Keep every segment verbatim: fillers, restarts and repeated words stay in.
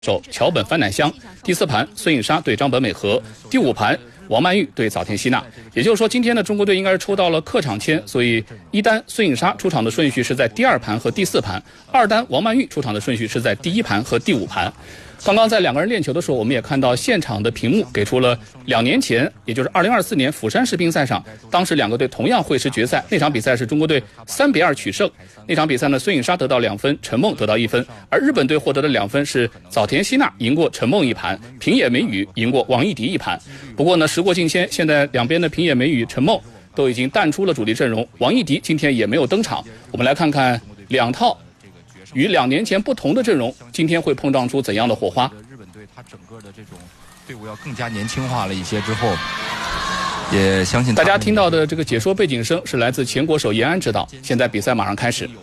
手桥本番乃香，第四盘孙颖莎对张本美和，第五盘王曼玉对早田希娜。也就是说，今天的中国队应该是抽到了客场签，所以一单孙颖莎出场的顺序是在第二盘和第四盘，二单王曼玉出场的顺序是在第一盘和第五盘。刚刚在两个人练球的时候，我们也看到现场的屏幕给出了两年前，也就是二零二四年釜山世乒赛上，当时两个队同样会师决赛，那场比赛是中国队三比二取胜。那场比赛呢，孙颖莎得到两分，陈梦得到一分，而日本队获得的两分是早田希娜赢过陈梦一盘，平野美宇赢过王艺迪一盘。不过呢，时过境迁，现在两边的平野美宇、陈梦都已经淡出了主力阵容，王艺迪今天也没有登场。我们来看看两套与两年前不同的阵容，今天会碰撞出怎样的火花？ 日本队他整个的这种队伍要更加年轻化了一些之后，也相信大家听到的这个解说背景声是来自前国手延安指导。现在比赛马上开始。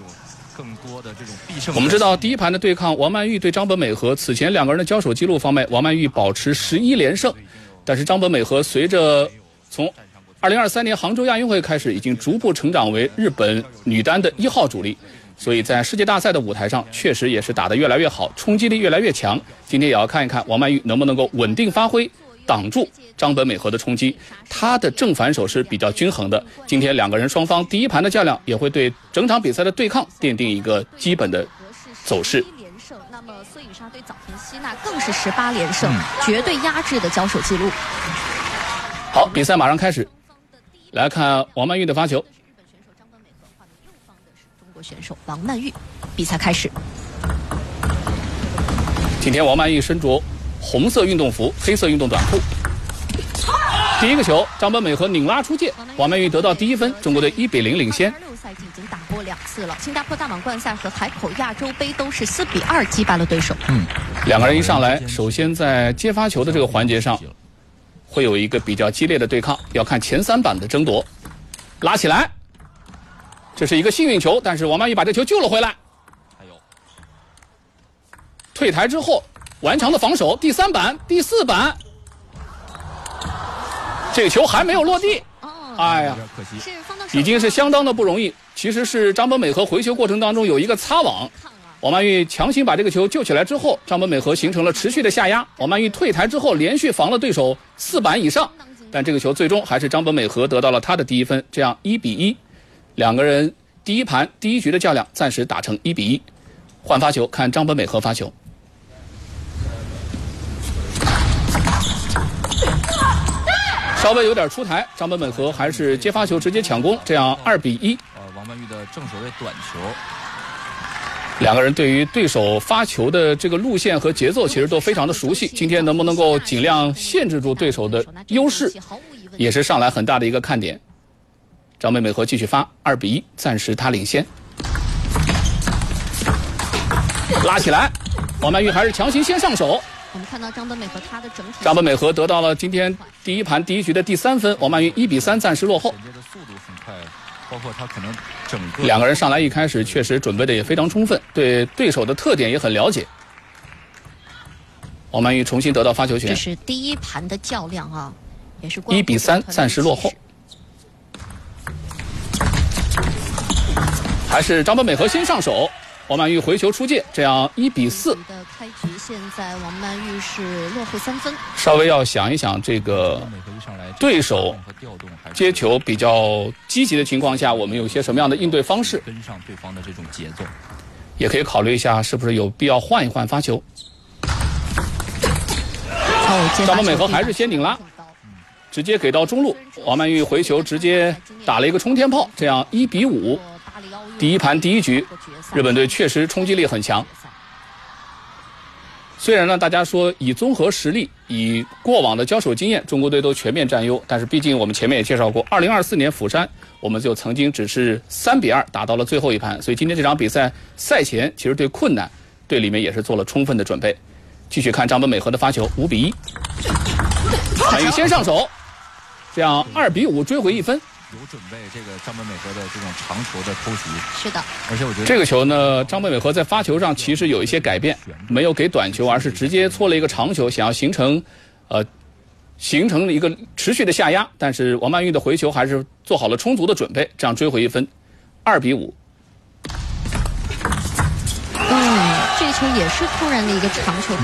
我们知道第一盘的对抗，王曼玉对张本美和，此前两个人的交手记录方面，王曼玉保持十一连胜，但是张本美和随着从二零二三年杭州亚运会开始，已经逐步成长为日本女单的一号主力。所以在世界大赛的舞台上，确实也是打得越来越好，冲击力越来越强。今天也要看一看王曼玉能不能够稳定发挥，挡住张本美和的冲击。她的正反手是比较均衡的。今天两个人双方第一盘的较量，也会对整场比赛的对抗奠定一个基本的走势。 那么孙颖莎对早田希娜更是十八连胜，绝对压制的交手记录。 好，比赛马上开始，来看王曼玉的发球。 选手王曼玉，比赛开始。 今天王曼玉身着红色运动服、黑色运动短裤。第一个球，张本美和拧拉出界，王曼玉得到第一分，中国队一比零领先。 六赛季已经打过两次了，新加坡大满贯赛和海口亚洲杯都是四比二击败了对手。 嗯，两个人一上来，首先在接发球的这个环节上，会有一个比较激烈的对抗，要看前三板的争夺。拉起来。这是一个幸运球，但是王曼玉把这球救了回来。还有退台之后顽强的防守，第三板、第四板，这个球还没有落地。哎呀，已经是相当的不容易。其实是张本美和回球过程当中有一个擦网，王曼玉强行把这个球救起来之后，张本美和形成了持续的下压。王曼玉退台之后连续防了对手四板以上，但这个球最终还是张本美和得到了他的第一分，这样一比一。两个人第一盘第一局的较量暂时打成一比一，换发球，看张本美和发球。稍微有点出台，张本美和还是接发球直接抢攻，这样二比一。 呃，王曼玉的正手位短球。 两个人对于对手发球的这个路线和节奏其实都非常的熟悉，今天能不能够尽量限制住对手的优势，也是上来很大的一个看点。张本美和继续发，二比一，暂时他领先。拉起来，王曼玉还是强行先上手。 我们看到张本美和她的整体， 张本美和得到了今天第一盘第一局的第三分，王曼玉一比三暂时落后。 速度很快，包括他可能整个两个人上来一开始确实准备的也非常充分，对对手的特点也很了解。王曼玉重新得到发球权， 这是第一盘的较量啊，也是一比三暂时落后。还是张本美和先上手，王曼玉回球出界，这样一比四。 的开局现在王曼玉是落后三分。 稍微要想一想，这个对手接球比较积极的情况下，我们有些什么样的应对方式？ 跟上对方的这种节奏， 也可以考虑一下，是不是有必要换一换发球。张本美和还是先顶拉，直接给到中路，王曼玉回球直接打了一个冲天炮，这样一比五。第一盘第一局，日本队确实冲击力很强。虽然呢，大家说以综合实力、以过往的交手经验，中国队都全面占优，但是毕竟我们前面也介绍过，二零二四年釜山，我们就曾经只是三比二打到了最后一盘，所以今天这场比赛赛前其实对困难，队里面也是做了充分的准备。继续看张本美和的发球，五比一，曼玉先上手，这样二比五追回一分。 有准备这个张本美和的这种长球的偷袭， 是的， 而且我觉得这个球呢，张本美和在发球上其实有一些改变，没有给短球，而是直接搓了一个长球，想要形成，呃，形成一个持续的下压。但是王曼玉的回球还是做好了充足的准备，这样追回一分，二比五。 嗯， 这一球也是突然的一个长球。